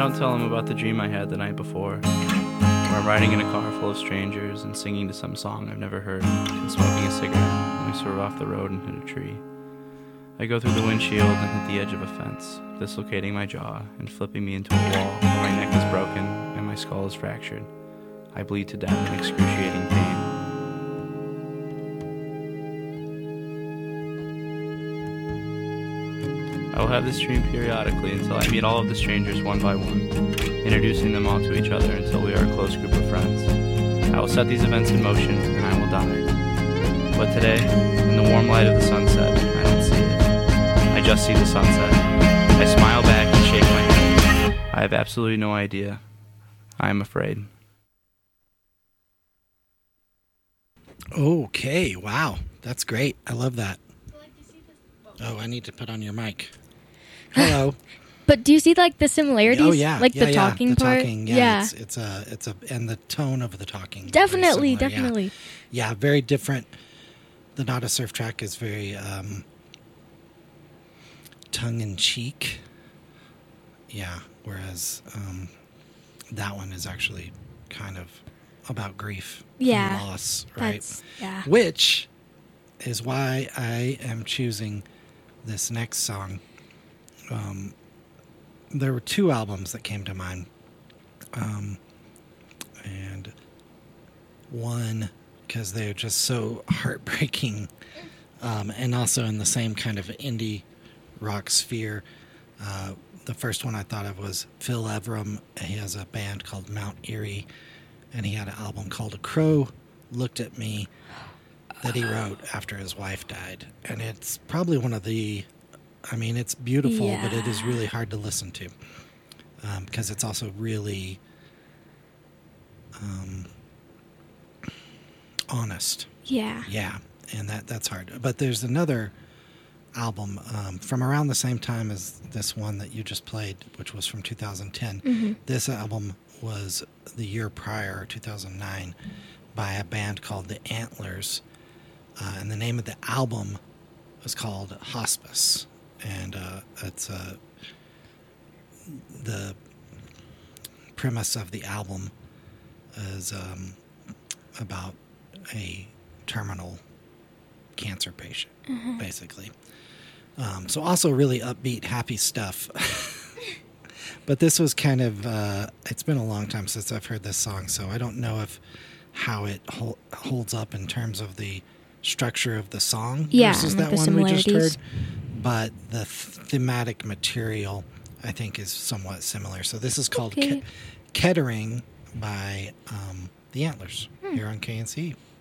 don't tell them about the dream I had the night before, where I'm riding in a car full of strangers and singing to some song I've never heard and smoking a cigarette when we swerve off the road and hit a tree. I go through the windshield and hit the edge of a fence, dislocating my jaw and flipping me into a wall where my neck is broken and my skull is fractured. I bleed to death in excruciating pain. I will have this dream periodically until I meet all of the strangers one by one, introducing them all to each other until we are a close group of friends. I will set these events in motion and I will die. But today, in the warm light of the sunset, I don't see it. I just see the sunset. I smile back and shake my head. I have absolutely no idea. I am afraid. Okay, wow. That's great. I love that. Oh, I need to put on your mic. Hello. But do you see like the similarities? Oh yeah, like yeah, the yeah. talking the part. Talking, yeah. It's a, and the tone of the talking. Definitely, very similar, definitely. Yeah, very different. The Not a Surf track is very tongue in cheek. Yeah, whereas that one is actually kind of about grief, Yeah, and loss, right? Yeah. Which is why I am choosing this next song. There were two albums that came to mind. And one, because they're just so heartbreaking, and also in the same kind of indie rock sphere. The first one I thought of was Phil Evram. He has a band called Mount Eerie, and he had an album called A Crow Looked at Me that he wrote after his wife died. And it's probably one of the, I mean, it's beautiful, but it is really hard to listen to, because it's also really honest. Yeah. Yeah, and that's hard. But there's another album from around the same time as this one that you just played, which was from 2010. Mm-hmm. This album was the year prior, 2009, by a band called The Antlers. And the name of the album was called Hospice. And it's the premise of the album is about a terminal cancer patient, basically. So also really upbeat, happy stuff. But this was kind of, it's been a long time since I've heard this song, so I don't know how it holds up in terms of the structure of the song versus like that the one we just heard. similarities. But the thematic material, I think, is somewhat similar. So this is called Okay. Kettering by The Antlers here on KNC.